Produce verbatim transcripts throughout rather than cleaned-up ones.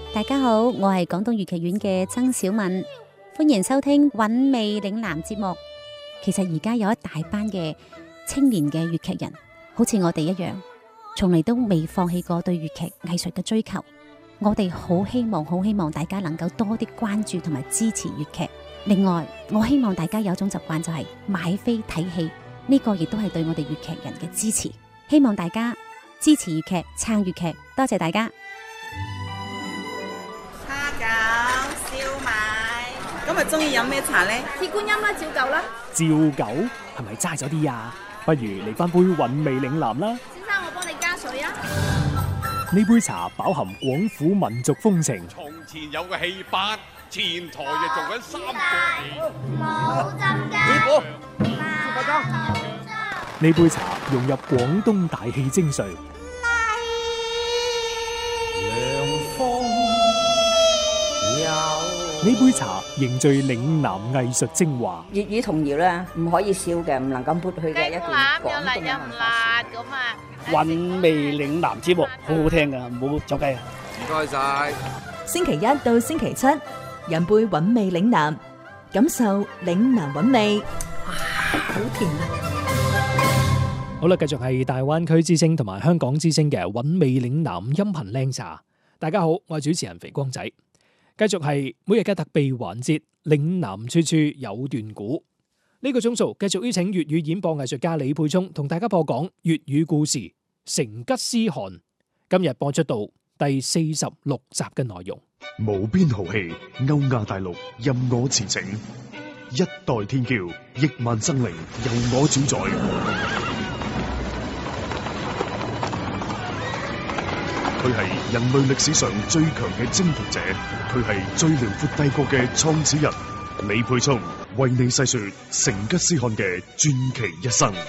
大家好，我係廣東粵劇院嘅曾小敏，歡迎收聽韻味嶺南節目。其實而家有一大班嘅青年嘅粵劇人，好似我哋一樣，從嚟都未放棄過對粵劇藝術嘅追求。我哋好希望，好希望大家能夠多啲關注同埋支持粵劇。另外，我希望大家有一種習慣，就係買飛睇戲，呢個亦都係對我哋粵劇人嘅支持。希望大家支持粵劇，撐粵劇，多謝大家。 蝦餃、燒賣，今日中意飲咩茶呢？ 鐵觀音啦，照舊啦。 照舊係咪齋咗啲啊？不如嚟翻杯韻味嶺南啦。 先生，我幫你加水啊。 呢杯茶飽含廣府民族風情。 從前有個戲班，前台就做緊三個冇浸㗎。 呢杯茶融入廣東大氣精髓。呢杯茶凝聚嶺南藝術精華。 粵語童謠咧，唔可以少嘅，唔能夠抹去嘅一段廣東嘅文化。 咁啊！ 韻味嶺南節目好好聽噶，唔好走雞啊！ 唔該晒。 星期一到星期七，飲杯韻味嶺南，感受嶺南韻味。 哇，好甜啊！ 好啦，繼續係大灣區之聲同埋香港之聲嘅韻味嶺南音頻靚茶。大家好，我係主持人肥光仔。繼續係每日嘅特備環節，嶺南處處有段古。呢個鐘數繼續邀請粵語演播藝術家李沛聰同大家播講粵語故事《成吉思汗》。今日播出到第四十六集嘅內容。 無邊豪氣，歐亞大陸任我馳騁，一代天驕，億萬生靈由我主宰。佢係人類歷史上最強嘅征服者，佢係最遼闊帝國嘅創始人。李沛聰為你細說成吉思汗嘅傳奇一生。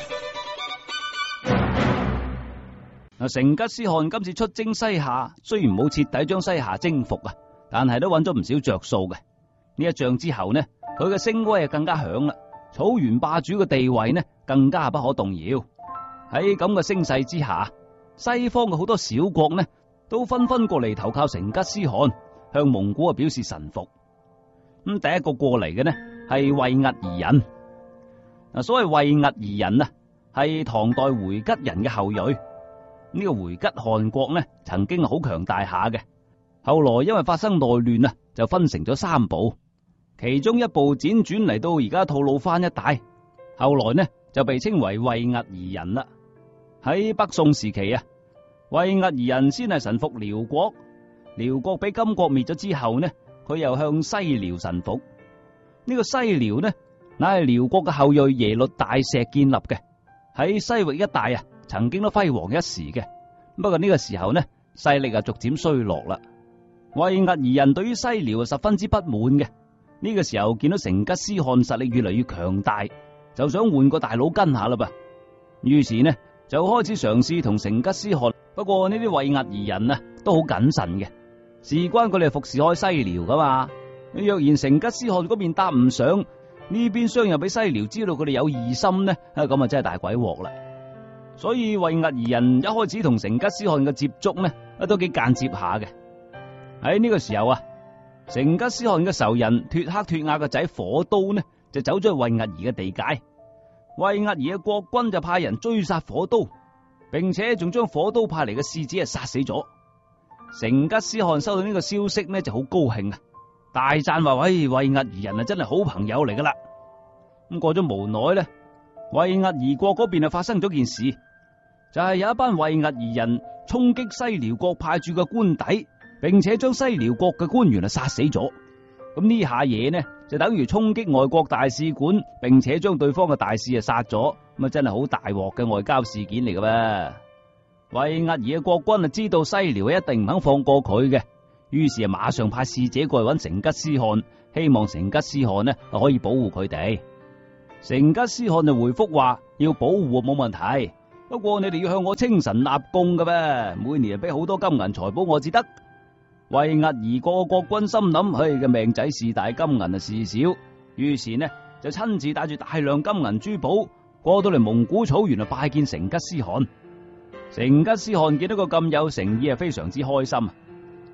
成吉思汗今次出征西夏，雖然冇徹底將西夏征服啊，但係都揾咗唔少着數嘅。呢一仗之後呢，佢嘅聲威啊更加響啦，草原霸主嘅地位呢更加不可動搖。喺咁嘅聲勢之下，西方嘅好多小國呢都紛紛過嚟投靠成吉思汗，向蒙古啊表示臣服。咁第一個過嚟嘅呢係衛郃夷人。嗱，所謂衛郃夷人啊，係唐代回吉人嘅後裔。呢個回吉汗國呢曾經好強大下嘅，後來因為發生內亂啊，就分成咗三部，其中一部輾轉嚟到而家吐魯番一帶，後來呢就被稱為衛郃夷人啦。喺北宋時期啊，衛郃夷人先係臣服遼國，遼國俾金國滅咗之後呢，佢又向西遼臣服。呢、這個西遼呢，乃係遼國嘅後裔耶律大石建立嘅，喺西域一帶啊，曾經都輝煌一時嘅。不過呢個時候呢，勢力啊逐漸衰落啦。衛郃夷人對於西遼啊十分之不滿嘅。呢、這個時候見到成吉思汗實力越嚟越強大，就想換個大佬跟下啦噃。於是呢，就開始嘗試同成吉思汗。不過呢啲衛郃夷人啊都好謹慎嘅，事關佢哋服侍開西遼噶嘛。若然成吉思汗嗰邊搭唔上，呢邊廂又俾西遼知道佢哋有異心呢，咁啊真係大鬼鑊啦。所以衛郃夷人一開始同成吉思汗嘅接觸呢，都幾間接下嘅。喺呢個時候啊，成吉思汗嘅仇人脫克脫亞嘅仔火都呢，就走咗去衛郃夷嘅地界。衛郃夷嘅國君就派人追殺火都，並且仲將火都派嚟嘅使者啊殺死咗。成吉思汗收到呢個消息呢，就好高興啊，大讚話：喂，衛郃夷人啊真係好朋友嚟噶啦。咁過咗無耐呢，衛郃夷國嗰邊啊發生咗件事，就係、是、有一班衛郃夷人衝擊西遼國派駐嘅官邸，並且將西遼國嘅官員啊殺死咗。咁呢下嘢呢，就等於衝擊外國大使館，並且將對方嘅大使啊殺咗。咁啊真係好大鑊嘅外交事件嚟嘅噃。衛郃夷嘅國君啊知道西遼一定唔肯放過佢嘅，於是啊馬上派使者過嚟揾成吉思汗，希望成吉思汗呢可以保護佢哋。成吉思汗就回覆話：要保護冇問題，不過你哋要向我稱臣納貢嘅咩？每年俾好多金銀財寶我至得。衛郃夷個國君心諗：唉，嘅命仔事大，金銀啊事少。於是呢就親自帶住大量金銀珠寶過到嚟蒙古草原啊拜見成吉思汗。成吉思汗見到個咁有誠意啊，非常之開心。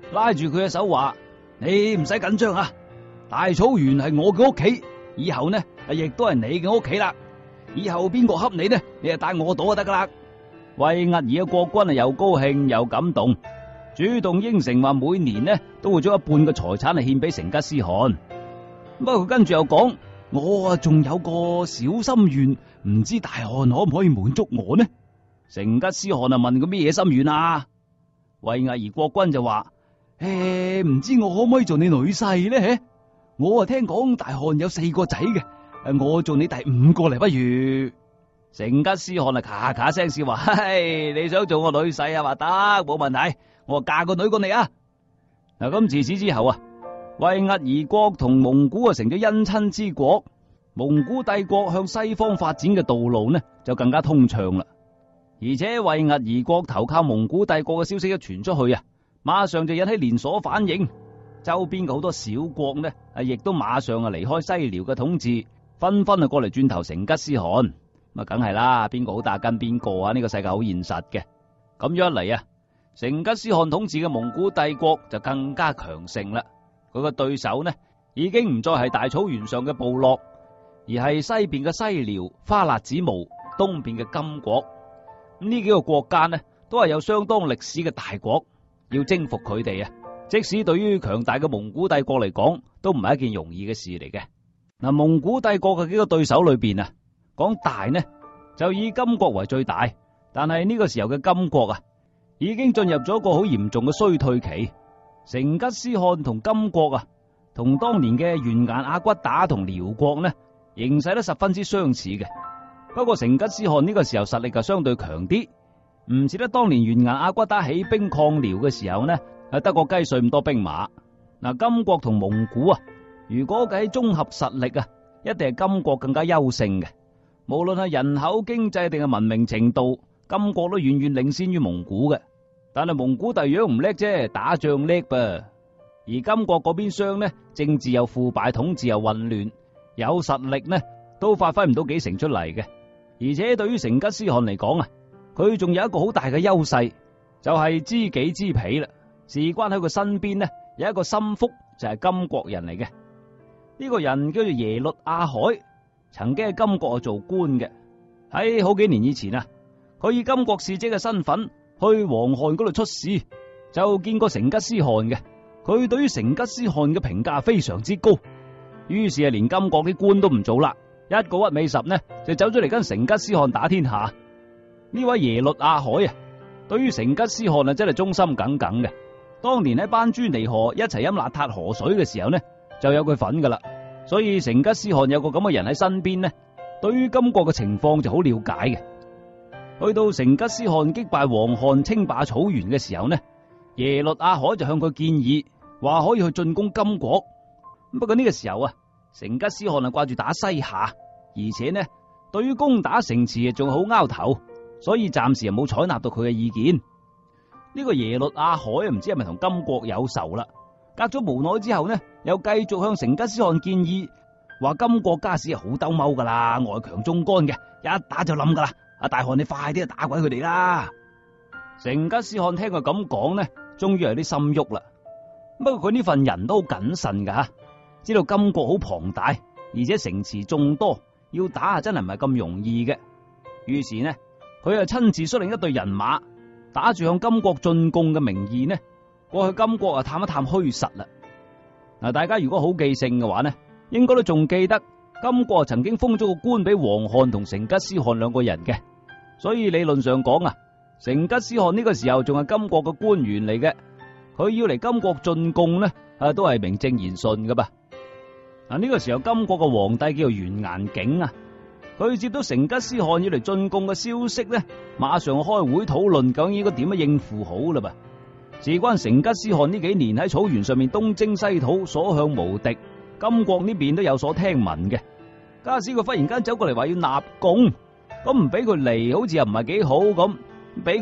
拉住佢嘅手話：你唔使緊張啊，大草原係我嘅屋企，以後呢亦都係你嘅屋企啦。以後邊個恰你呢，你就帶我到就得噶啦。維厄爾嘅國君啊，又高興又感動，主動應承話每年呢都會將一半嘅財產係獻俾成吉思汗。不過佢跟住又講：我啊仲有個小心願，唔知大汗可唔可以滿足我呢？成吉思汗啊問佢咩嘢心願啊？維厄爾國君就話：誒，唔知我可唔可以做你女婿呢？我啊聽講大汗有四個仔嘅，誒，我做你第五個嚟不如？成吉思汗啊咔咔聲笑話：嘿，你想做我女婿啊？話得，冇問題，我嫁個女過你啊！嗱，咁自此之後啊，維厄爾國同蒙古啊成咗姻親之國，蒙古帝國向西方發展嘅道路呢就更加通暢啦。而且維厄爾國投靠蒙古帝國嘅消息一傳出去啊，馬上就引起連鎖反應，周邊嘅好多小國呢啊，亦都馬上啊離開西遼嘅統治，紛紛啊過嚟轉投成吉思汗。咁啊，梗係啦，邊個好打跟邊個啊？呢個世界好現實嘅。咁樣一嚟啊，成吉思汗統治嘅蒙古帝國就更加強盛啦。佢個對手呢，已經唔再係大草原上嘅部落，而係西邊嘅西遼、花剌子模、東邊嘅金國。咁呢幾個國家呢，都係有相當歷史嘅大國，要征服佢哋啊，即使對於強大嘅蒙古帝國嚟講，都唔係一件容易嘅事嚟嘅。嗱，蒙古帝國嘅幾個對手裏邊啊，講大呢就以金國為最大，但係呢個時候嘅金國啊，已經進入咗一個好嚴重嘅衰退期。成吉思汗同金國啊，同當年嘅完顏阿骨打同遼國呢，形勢都十分之相似嘅。不過成吉思汗呢個時候實力就相對強啲，唔似得當年完顏阿骨打起兵抗遼嘅時候呢，係得個雞碎咁多兵馬。嗱，金國同蒙古啊，如果計綜合實力啊，一定係金國更加優勝嘅。無論係人口、經濟定係文明程度，金國都遠遠領先於蒙古嘅。但係蒙古第樣唔叻啫，打仗叻噃。而金國嗰邊廂呢，政治又腐敗，統治又混亂，有實力呢都發揮唔到幾成出嚟嘅。而且對於成吉思汗嚟講啊，佢仲有一個好大嘅優勢，就係知己知彼啦。事關喺佢身邊呢，有一個心腹就係金國人嚟嘅。呢個人叫做耶律阿海，曾經喺金國做官嘅。喺好幾年以前啊，佢以金國使者嘅身份去黃漢嗰度出使，就見過成吉思汗嘅。佢對於成吉思汗嘅評價非常之高，於是啊，連金國啲官都唔做啦，一個屈尾十呢就走咗嚟跟成吉思汗打天下。呢位耶律阿海啊，對於成吉思汗啊真係忠心耿耿嘅。當年喺班朱尼河一齊飲邋遢河水嘅時候呢，就有佢份噶啦。所以成吉思汗有個咁嘅人喺身邊呢，對於金國嘅情況就好了解嘅。去到成吉思汗擊敗黃漢稱霸草原嘅時候呢，耶律阿海就向佢建議話可以去進攻金國。不過呢個時候啊，成吉思汗啊掛住打西夏，而且呢對於攻打城池仲好拗頭，所以暫時又冇採納到佢嘅意見。呢個耶律阿海唔知係咪同金國有仇啦？隔咗無耐之後呢，又繼續向成吉思汗建議話金國家史係好兜踎噶啦，外強中乾嘅，一打就冧噶啦。阿大汗你快啲打鬼佢哋啦！成吉思汗聽佢咁講呢，終於有啲心喐啦。不過佢呢份人都好謹慎噶吓，知道金國好龐大，而且城池眾多，要打啊真係唔係咁容易嘅。於是呢，佢又親自率領一隊人馬，打住向金國進貢嘅名義呢，過去金國啊探一探虛實啦。嗱，大家如果好記性嘅話呢，應該都仲記得金國曾經封咗個官俾黃漢同成吉思汗兩個人嘅，所以理論上講啊，成吉思汗呢個時候仲係金國嘅官員嚟嘅，佢要嚟金國進貢呢，啊都係名正言順噶噃。嗱，呢個時候金國嘅皇帝叫做完顏景啊，佢接到成吉思汗要嚟進貢嘅消息呢，馬上開會討論究竟應該點樣應付好啦噃。事關成吉思汗呢幾年喺草原上面東征西討，所向無敵，金國呢邊都有所聽聞嘅。假使佢忽然間走過嚟話要納貢，咁唔俾佢嚟，好似又唔係幾好咁，俾